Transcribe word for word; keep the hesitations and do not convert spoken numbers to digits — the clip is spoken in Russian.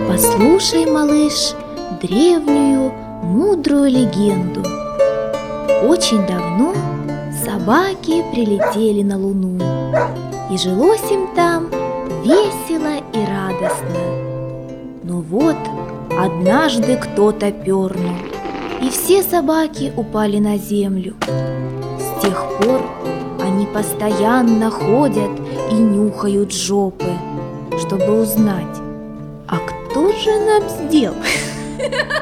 Послушай, малыш, древнюю мудрую легенду. Очень давно собаки прилетели на Луну, и жилось им там весело и радостно. Но вот однажды кто-то пернул, и все собаки упали на землю. С тех пор они постоянно ходят и нюхают жопы, чтобы узнать, а кто же нам сделал?